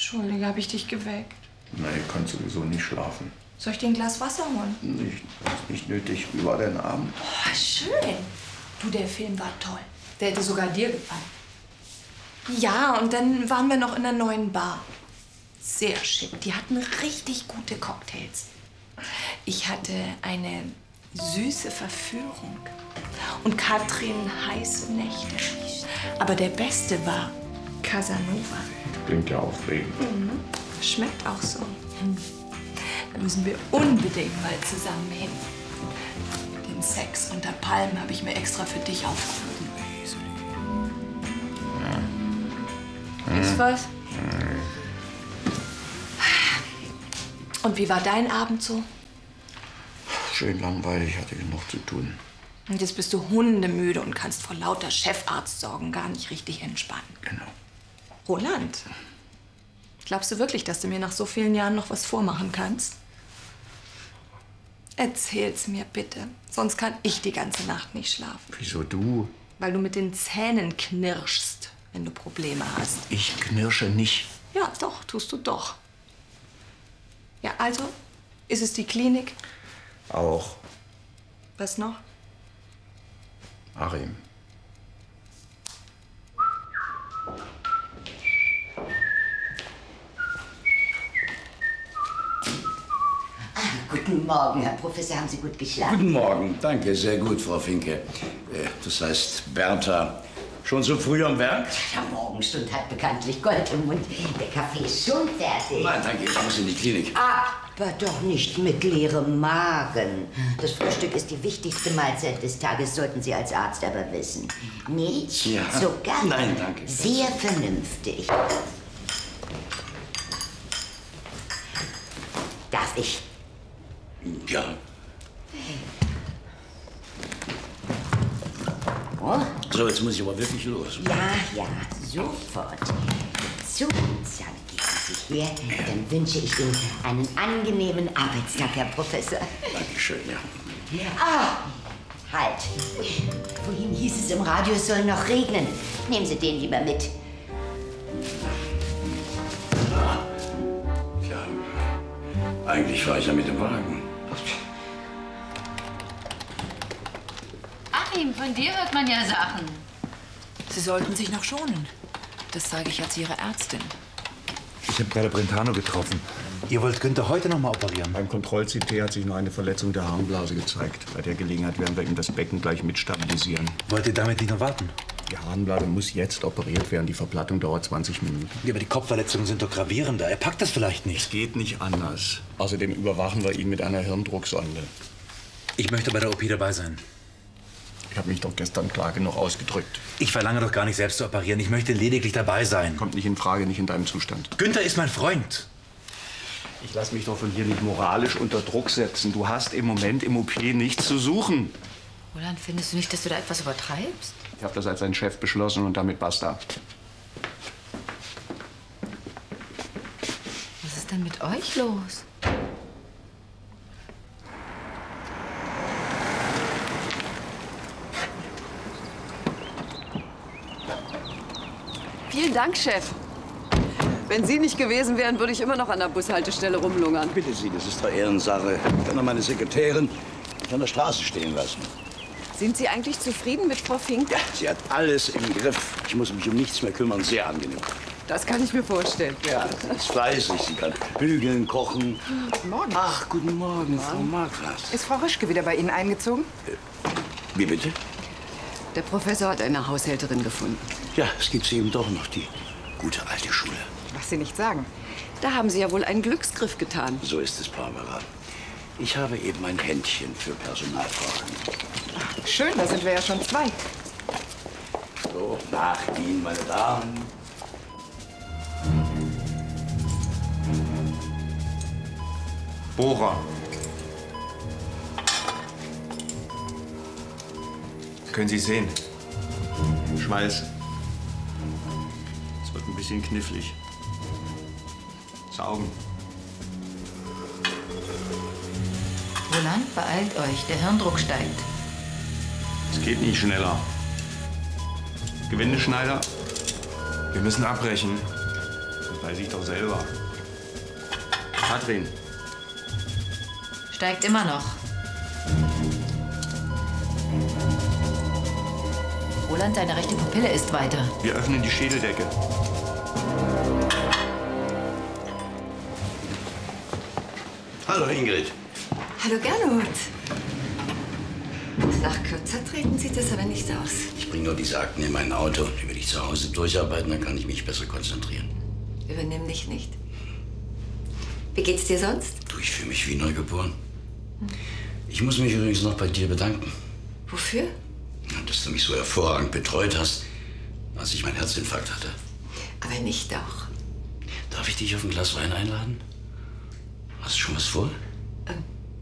Entschuldige, habe ich dich geweckt? Na, ihr könnt sowieso nicht schlafen. Soll ich dir ein Glas Wasser holen? Nicht nötig. Wie war dein Abend? Oh, schön. Du, der Film war toll. Der hätte sogar dir gefallen. Ja, und dann waren wir noch in der neuen Bar. Sehr schick. Die hatten richtig gute Cocktails. Ich hatte eine süße Verführung. Und Katrin heiße Nächte. Aber der Beste war Casanova. Klingt ja aufregend. Schmeckt auch so. Da müssen wir unbedingt mal zusammen hin. Den Sex unter Palmen habe ich mir extra für dich aufgehoben. Ist was? Und wie war dein Abend so? Schön langweilig, hatte genug zu tun. Und jetzt bist du hundemüde und kannst vor lauter Chefarztsorgen gar nicht richtig entspannen. Genau. Roland, glaubst du wirklich, dass du mir nach so vielen Jahren noch was vormachen kannst? Erzähl's mir bitte, sonst kann ich die ganze Nacht nicht schlafen. Wieso du? Weil du mit den Zähnen knirschst, wenn du Probleme hast. Ich knirsche nicht. Ja, doch, tust du doch. Ja, also, ist es die Klinik? Auch. Was noch? Achim. Guten Morgen, Herr Professor. Haben Sie gut geschlafen? Guten Morgen. Danke, sehr gut, Frau Finke. Das heißt, Bertha, schon so früh am Werk? Ja, Morgenstund hat bekanntlich Gold im Mund. Der Kaffee ist schon fertig. Nein, danke, ich muss in die Klinik. Aber doch nicht mit leerem Magen. Das Frühstück ist die wichtigste Mahlzeit des Tages, sollten Sie als Arzt aber wissen. Nicht? Ja. Sogar. Nein, danke. Sehr vernünftig. Darf ich? Ja. Oh? So, jetzt muss ich aber wirklich los. Ja, sofort. So, sagen geben Sie sich her. Dann wünsche ich Ihnen einen angenehmen Arbeitstag, Herr Professor. Dankeschön, ja. Halt. Vorhin hieß es im Radio, es soll noch regnen. Nehmen Sie den lieber mit. Ja, eigentlich war ich ja mit dem Wagen. Achim, von dir hört man ja Sachen. Sie sollten sich noch schonen. Das sage ich als Ihre Ärztin. Ich habe gerade Brentano getroffen. Ihr wollt Günther heute noch mal operieren? Beim Kontroll-CT hat sich nur eine Verletzung der Harnblase gezeigt. Bei der Gelegenheit werden wir ihm das Becken gleich mit stabilisieren. Wollt ihr damit nicht noch warten? Die Harnblase muss jetzt operiert werden. Die Verplattung dauert 20 Minuten. Ja, aber die Kopfverletzungen sind doch gravierender. Er packt das vielleicht nicht. Es geht nicht anders. Außerdem überwachen wir ihn mit einer Hirndrucksonde. Ich möchte bei der OP dabei sein. Ich habe mich doch gestern klar genug ausgedrückt. Ich verlange doch gar nicht, selbst zu operieren. Ich möchte lediglich dabei sein. Kommt nicht in Frage, nicht in deinem Zustand. Günther ist mein Freund. Ich lasse mich doch von dir nicht moralisch unter Druck setzen. Du hast im Moment im OP nichts zu suchen. Roland, findest du nicht, dass du da etwas übertreibst? Ich habe das als sein Chef beschlossen und damit basta. Was ist denn mit euch los? Vielen Dank, Chef. Wenn Sie nicht gewesen wären, würde ich immer noch an der Bushaltestelle rumlungern. Bitte Sie, das ist doch Ehrensache. Ich kann doch meine Sekretärin nicht an der Straße stehen lassen. Sind Sie eigentlich zufrieden mit Frau Fink? Ja, sie hat alles im Griff. Ich muss mich um nichts mehr kümmern. Sehr angenehm. Das kann ich mir vorstellen. Ja, sie ist fleißig. Sie kann bügeln, kochen. Guten Morgen. Ach, guten Morgen, Frau Marquardt. Ist Frau Rischke wieder bei Ihnen eingezogen? Wie bitte? Der Professor hat eine Haushälterin gefunden. Ja, es gibt eben doch noch die gute alte Schule. Was Sie nicht sagen. Da haben Sie ja wohl einen Glücksgriff getan. So ist es, Barbara. Ich habe eben ein Händchen für Personalfragen. Schön, da sind wir ja schon zwei. So, nach Ihnen, meine Damen. Bohrer. Können Sie sehen? Schweiß. Es wird ein bisschen knifflig. Saugen. Roland, beeilt euch. Der Hirndruck steigt. Es geht nicht schneller. Gewindeschneider. Wir müssen abbrechen. Weiß ich doch selber. Katrin. Steigt immer noch. Roland, deine rechte Pupille ist weiter. Wir öffnen die Schädeldecke. Hallo Ingrid. Hallo Gernot. Nach kürzer treten sieht es aber nicht aus. Ich bringe nur diese Akten in mein Auto. Die will ich zu Hause durcharbeiten, dann kann ich mich besser konzentrieren. Übernimm dich nicht. Wie geht's dir sonst? Du, ich fühle mich wie neugeboren. Ich muss mich übrigens noch bei dir bedanken. Wofür? Dass du mich so hervorragend betreut hast, als ich meinen Herzinfarkt hatte. Aber nicht doch. Darf ich dich auf ein Glas Wein einladen? Hast du schon was vor?